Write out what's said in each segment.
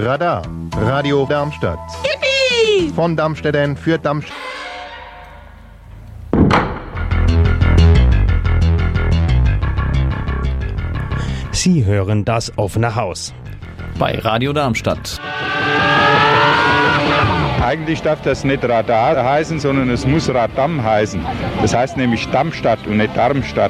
Radar. Radio Darmstadt. Yippie! Von Darmstädtern für Darmstadt. Sie hören das offene Haus. Bei Radio Darmstadt. Eigentlich darf das nicht Radar heißen, sondern es muss Radam heißen. Das heißt nämlich Darmstadt und nicht Darmstadt.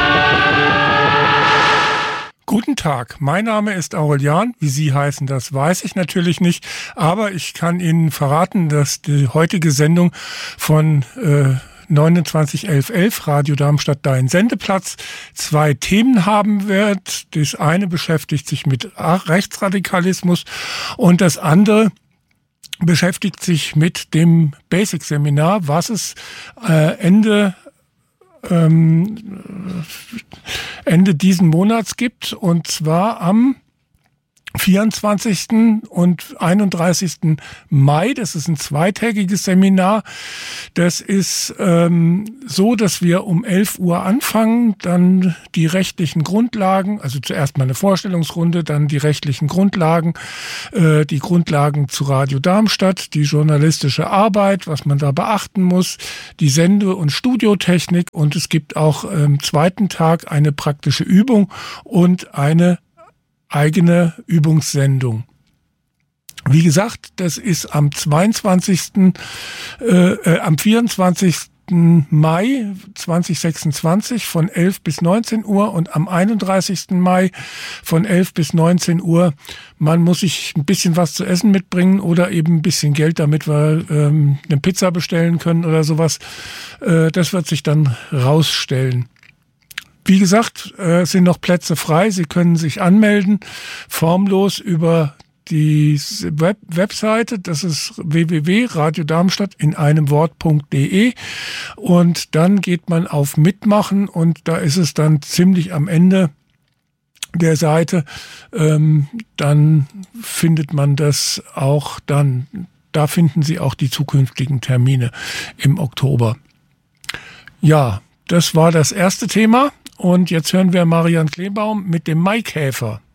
Guten Tag, mein Name ist Aurelian. Wie Sie heißen, das weiß ich natürlich nicht. Aber ich kann Ihnen verraten, dass die heutige Sendung von 291111 Radio Darmstadt Dein Sendeplatz 2 Themen haben wird. Das eine beschäftigt sich mit Rechtsradikalismus und das andere beschäftigt sich mit dem Basic-Seminar, was es Ende diesen Monats gibt, und zwar am 24. und 31. Mai. Das ist ein zweitägiges Seminar. Das ist so, dass wir um 11 Uhr anfangen, dann die rechtlichen Grundlagen, also zuerst mal eine Vorstellungsrunde, dann die rechtlichen Grundlagen, die Grundlagen zu Radio Darmstadt, die journalistische Arbeit, was man da beachten muss, die Sende- und Studiotechnik, und es gibt auch am zweiten Tag eine praktische Übung und eine eigene Übungssendung. Wie gesagt, das ist am 24. Mai 2026 von 11 bis 19 Uhr und am 31. Mai von 11 bis 19 Uhr. Man muss sich ein bisschen was zu essen mitbringen oder eben ein bisschen Geld, damit wir eine Pizza bestellen können oder sowas. Das wird sich dann rausstellen. Wie gesagt, sind noch Plätze frei. Sie können sich anmelden, formlos über die Webseite. Das ist www.radiodarmstadt in einem Wort.de. Und dann geht man auf Mitmachen und da ist es dann ziemlich am Ende der Seite. Dann findet man das auch dann. Da finden Sie auch die zukünftigen Termine im Oktober. Ja, das war das erste Thema. Und jetzt hören wir Marian Klebaum mit dem Maikäfer.